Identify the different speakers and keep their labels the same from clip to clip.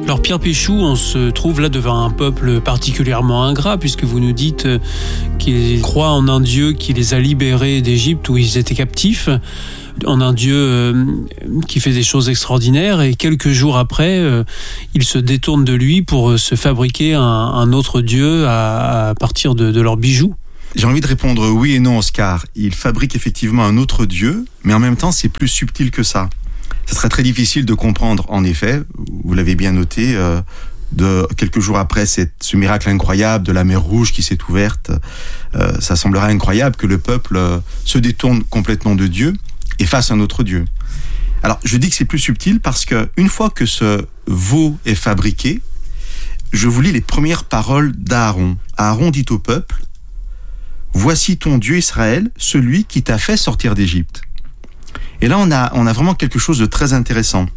Speaker 1: Alors Pierre Péchou, on se trouve là devant un peuple particulièrement ingrat, puisque vous nous dites qu'ils croient en un Dieu qui les a libérés d'Égypte où ils étaient captifs, en un Dieu qui fait des choses extraordinaires, et quelques jours après, ils se détournent de lui pour se fabriquer un autre Dieu à partir de leurs bijoux.
Speaker 2: J'ai envie de répondre oui et non, Oscar. Ils fabriquent effectivement un autre Dieu, mais en même temps, c'est plus subtil que ça. Ce serait très difficile de comprendre, en effet, vous l'avez bien noté, de quelques jours après ce miracle incroyable de la mer Rouge qui s'est ouverte, ça semblerait incroyable que le peuple se détourne complètement de Dieu et fasse un autre Dieu. Alors, je dis que c'est plus subtil parce que une fois que ce veau est fabriqué, je vous lis les premières paroles d'Aaron. Aaron dit au peuple: « Voici ton Dieu Israël, celui qui t'a fait sortir d'Égypte. » Et là, on a vraiment quelque chose de très intéressant.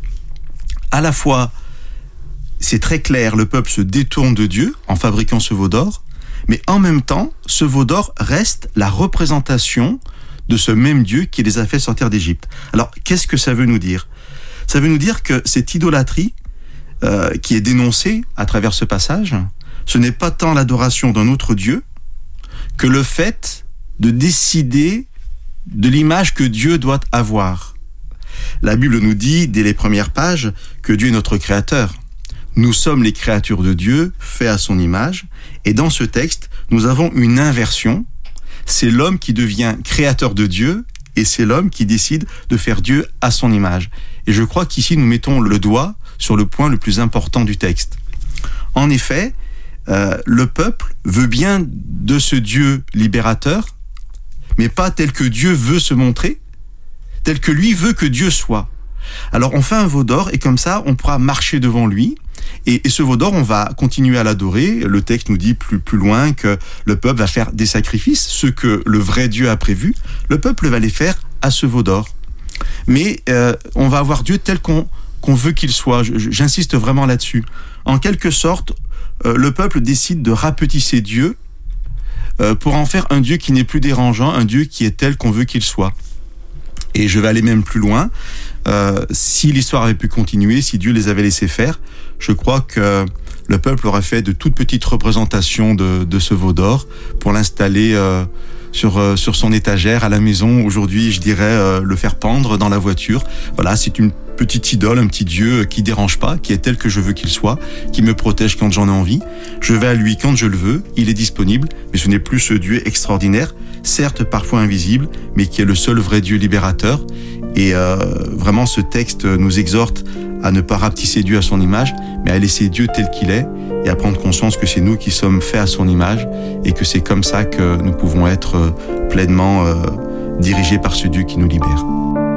Speaker 2: À la fois, c'est très clair, le peuple se détourne de Dieu en fabriquant ce veau d'or, mais en même temps, ce veau d'or reste la représentation de ce même Dieu qui les a fait sortir d'Égypte. Alors, qu'est-ce que ça veut nous dire ? Ça veut nous dire que cette idolâtrie qui est dénoncée à travers ce passage, ce n'est pas tant l'adoration d'un autre Dieu que le fait de décider de l'image que Dieu doit avoir. La Bible nous dit, dès les premières pages, que Dieu est notre créateur. Nous sommes les créatures de Dieu, faits à son image. Et dans ce texte, nous avons une inversion. C'est l'homme qui devient créateur de Dieu et c'est l'homme qui décide de faire Dieu à son image. Et je crois qu'ici, nous mettons le doigt sur le point le plus important du texte. En effet, le peuple veut bien de ce Dieu libérateur, mais pas tel que Dieu veut se montrer, tel que lui veut que Dieu soit. Alors on fait un veau d'or et comme ça on pourra marcher devant lui, et ce veau d'or on va continuer à l'adorer. Le texte nous dit plus loin que le peuple va faire des sacrifices, ce que le vrai Dieu a prévu, le peuple va les faire à ce veau d'or. Mais on va avoir Dieu tel qu'on veut qu'il soit, j'insiste vraiment là-dessus. En quelque sorte, le peuple décide de rapetisser Dieu pour en faire un Dieu qui n'est plus dérangeant, un Dieu qui est tel qu'on veut qu'il soit. Et je vais aller même plus loin. Si l'histoire avait pu continuer, si Dieu les avait laissés faire, je crois que le peuple aurait fait de toutes petites représentations de ce veau d'or pour l'installer sur son étagère à la maison. Aujourd'hui, je dirais le faire pendre dans la voiture. Voilà, c'est une petite idole, un petit Dieu qui dérange pas, qui est tel que je veux qu'il soit, qui me protège quand j'en ai envie. Je vais à lui quand je le veux, il est disponible, mais ce n'est plus ce Dieu extraordinaire, certes parfois invisible, mais qui est le seul vrai Dieu libérateur. Et vraiment, ce texte nous exhorte à ne pas rapetisser Dieu à son image, mais à laisser Dieu tel qu'il est et à prendre conscience que c'est nous qui sommes faits à son image et que c'est comme ça que nous pouvons être pleinement dirigés par ce Dieu qui nous libère.